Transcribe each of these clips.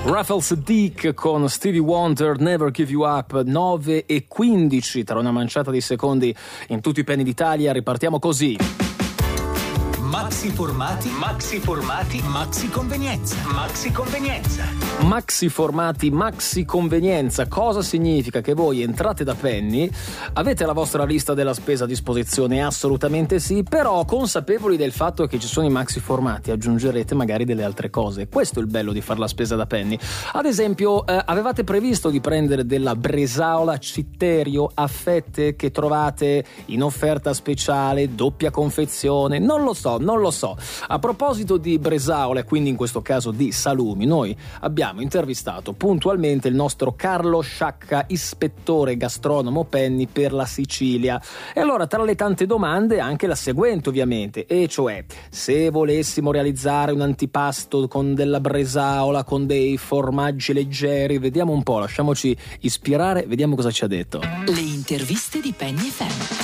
Raphael Saadiq con Stevie Wonder, Never Give You Up. 9:15, tra una manciata di secondi in tutti i penny d'Italia. Ripartiamo così. Maxi formati, maxi formati, maxi convenienza, maxi convenienza. Maxi formati, maxi convenienza. Cosa significa? Che voi entrate da Penny, avete la vostra lista della spesa a disposizione? Assolutamente sì, però consapevoli del fatto che ci sono i maxi formati aggiungerete magari delle altre cose. Questo è il bello di fare la spesa da Penny. Ad esempio, avevate previsto di prendere della bresaola Citterio a fette che trovate in offerta speciale, doppia confezione? Non lo so. A proposito di bresaola, quindi in questo caso di salumi, noi abbiamo intervistato puntualmente il nostro Carlo Sciacca, ispettore gastronomo Penny per la Sicilia. E allora, tra le tante domande, anche la seguente ovviamente, e cioè, se volessimo realizzare un antipasto con della bresaola, con dei formaggi leggeri, vediamo un po', lasciamoci ispirare, vediamo cosa ci ha detto. Le interviste di Penny FM.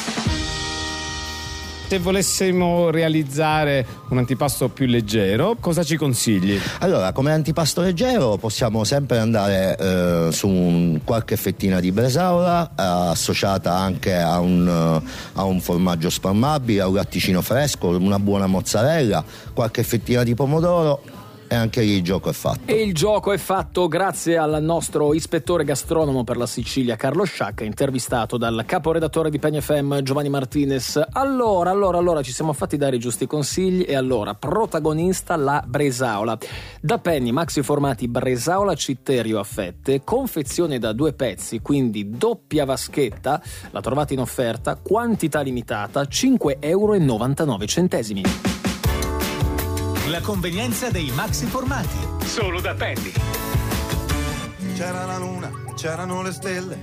Se volessimo realizzare un antipasto più leggero, cosa ci consigli? Allora, come antipasto leggero possiamo sempre andare su qualche fettina di bresaola associata anche a un formaggio spalmabile, a un latticino fresco, una buona mozzarella, qualche fettina di pomodoro. E anche lì il gioco è fatto. E il gioco è fatto grazie al nostro ispettore gastronomo per la Sicilia Carlo Sciacca, intervistato dal caporedattore di Penny FM Giovanni Martinez. Allora ci siamo fatti dare i giusti consigli e allora protagonista la bresaola. Da Penny maxi formati bresaola Citterio a fette, confezione da 2 pezzi, quindi doppia vaschetta, la trovate in offerta, quantità limitata, €5,99. La convenienza dei maxi formati, solo da Penny. C'era la luna, c'erano le stelle,